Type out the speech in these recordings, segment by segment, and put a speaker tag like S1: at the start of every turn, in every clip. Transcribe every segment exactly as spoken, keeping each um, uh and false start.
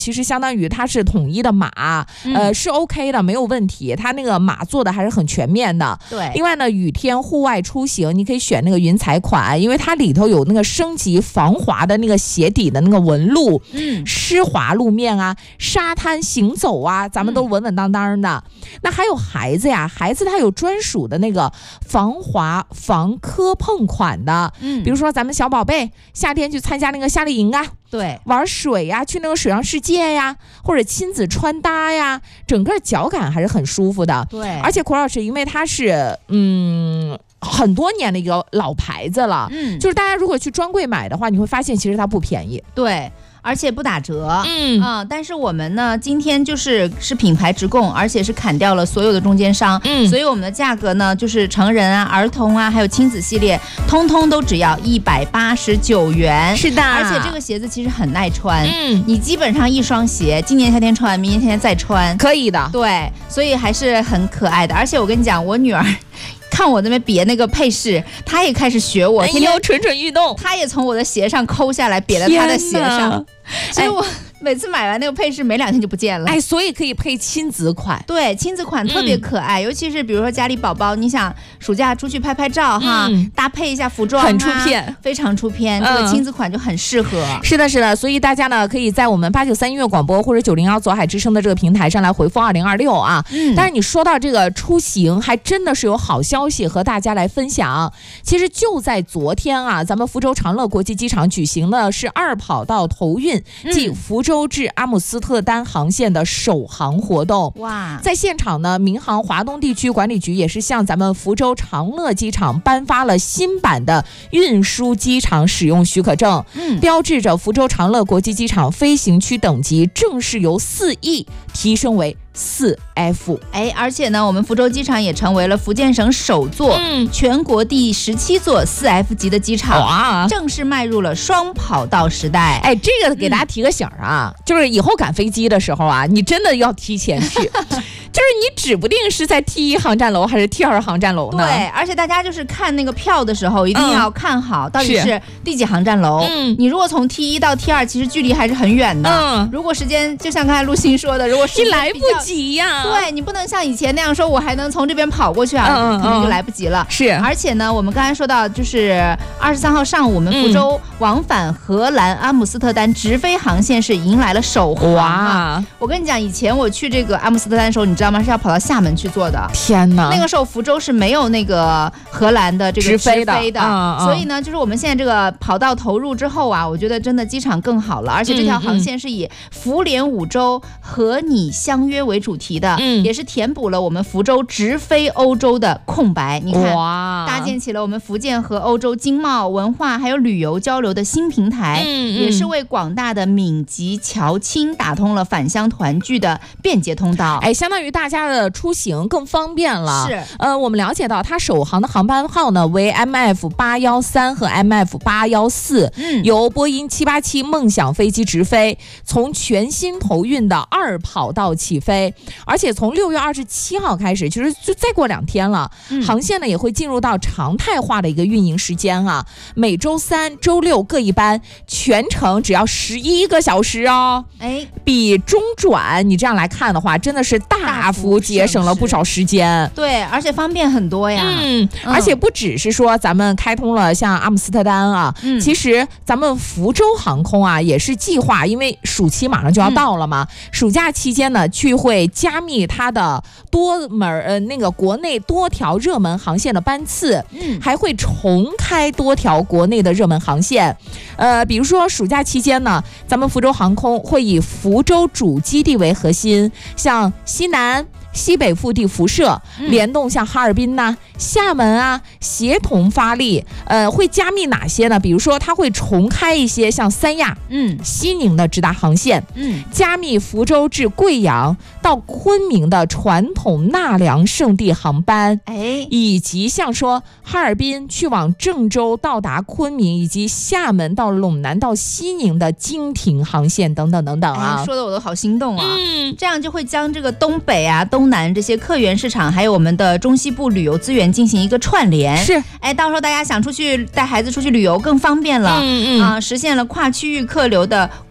S1: 其实相当于它是统一的码，嗯、呃是 OK 的，没有问题。它那个码做的还是很全面的。
S2: 对。
S1: 另外呢，雨天户外出行，你可以选那个云彩款，因为它里头有那个升级防滑的那个鞋底的那个纹路，
S2: 嗯，
S1: 湿滑路面啊，沙滩行走啊，咱们都稳稳当当的。嗯、那还有孩子呀，孩子他有专属的那个防滑防磕碰款的，嗯，比如说咱们小宝贝夏天去参加那个夏令营啊。
S2: 对，
S1: 玩水呀，去那个水上世界呀，或者亲子穿搭呀，整个脚感还是很舒服的。
S2: 对，
S1: 而且苦老师因为它是嗯很多年的一个老牌子了，嗯，就是大家如果去专柜买的话，你会发现其实它不便宜。
S2: 对。而且不打折，
S1: 嗯
S2: 啊、呃，但是我们呢，今天就是是品牌直供，而且是砍掉了所有的中间商，嗯，所以我们的价格呢，就是成人啊、儿童啊，还有亲子系列，通通都只要一百八十九元。
S1: 是的，
S2: 而且这个鞋子其实很耐穿，
S1: 嗯，
S2: 你基本上一双鞋，今年夏天穿完，明年夏天再穿，
S1: 可以的。
S2: 对，所以还是很可爱的。而且我跟你讲，我女儿。看我那边别那个配饰，她也开始学我，天天
S1: 蠢蠢欲动，
S2: 她也从我的鞋上抠下来，别在她的鞋上。其实我每次买完那个配饰，没两天就不见了。
S1: 哎，所以可以配亲子款，
S2: 对，亲子款特别可爱，嗯、尤其是比如说家里宝宝，你想暑假出去拍拍照哈，嗯、搭配一下服装、啊，
S1: 很出片，
S2: 非常出片。这个亲子款就很适合。
S1: 嗯、是的，是的，所以大家呢可以在我们八九三音乐广播或者九零幺左海之声的这个平台上来回复二零二六啊。嗯，但是你说到这个出行，还真的是有好消息和大家来分享。其实就在昨天啊，咱们福州长乐国际机场举行的是二跑道投运。即福州至阿姆斯特丹航线的首航活动。
S2: 哇！
S1: 在现场呢，民航华东地区管理局也是向咱们福州长乐机场颁发了新版的运输机场使用许可证，嗯，标志着福州长乐国际机场飞行区等级正式由四 E 提升为四 F。
S2: 哎，而且呢，我们福州机场也成为了福建省首座、嗯、全国第十七座四 F 级的机场，哇，正式迈入了双跑道时代。
S1: 哎，这个给大家提个醒啊、嗯、就是以后赶飞机的时候啊，你真的要提前去就是你指不定是在 T 一航站楼还是 T 二航站楼呢。
S2: 对，而且大家就是看那个票的时候一定要看好到底是第几航站楼、嗯、你如果从 T 一到 T 二其实距离还是很远的、嗯、如果时间就像刚才陆星说的，如果时间
S1: 你来不及呀、啊、
S2: 对，你不能像以前那样说我还能从这边跑过去啊，嗯嗯，可能就来不及了。
S1: 是，
S2: 而且呢，我们刚才说到就是二十三号上午我们福州往返荷兰阿姆斯特丹直飞航线是迎来了首航、啊、哇！我跟你讲，以前我去这个阿姆斯特丹的时候，你知道吗？是要跑到厦门去做的。
S1: 天哪！
S2: 那个时候福州是没有那个荷兰的这个直飞的，飞的嗯嗯、所以呢，就是我们现在这个跑道投入之后啊，我觉得真的机场更好了，而且这条航线是以福联五洲和你相约为主题的，嗯、也是填补了我们福州直飞欧洲的空白。你看，搭建起了我们福建和欧洲经贸、文化还有旅游交流的新平台，嗯嗯、也是为广大的闽籍侨亲打通了返乡团聚的便捷通道。
S1: 哎，相当于大家的出行更方便了。
S2: 是，
S1: 呃，我们了解到它首航的航班号呢为 M F 八一三和 M F 八一四，嗯，由波音七八七梦想飞机直飞，从全新投运的二跑道起飞，而且从六月二十七号开始，其实就再过两天了，嗯、航线呢也会进入到常态化的一个运营时间啊，每周三、周六各一班，全程只要十一个小时哦。
S2: 哎，
S1: 比中转你这样来看的话，真的是大幅节省了不少时间。
S2: 对，而且方便很多呀。
S1: 嗯，嗯而且不只是说咱们开通了像阿姆斯特丹啊，嗯、其实咱们福州航空啊也是计划，因为暑期马上就要到了嘛，嗯、暑假期间呢，去会加密它的多门呃那个国内多条热门航线的班次，嗯，还会重开多条国内的热门航线。呃，比如说暑假期间呢，咱们福州航空会以福州主基地为核心，像西南、西北腹地辐射，联动像哈尔滨呐、啊、厦门啊，协同发力。呃，会加密哪些呢？比如说，它会重开一些像三亚、嗯、西宁的直达航线，嗯，加密福州至贵阳到昆明的传统纳凉圣地航班，哎，以及像说哈尔滨去往郑州到达昆明，以及厦门到陇南到西宁的经停航线等等等等啊，
S2: 哎、说的我都好心动啊！嗯，这样就会将这个东北啊、东南这些客源市场，还有我们的中西部旅游资源进行一个串联。
S1: 是，
S2: 哎，到时候大家想出去带孩子出去旅游更方便了，嗯嗯啊，实现了跨区域客流的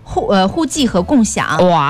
S2: 互呃互寄和共享。
S1: 哇。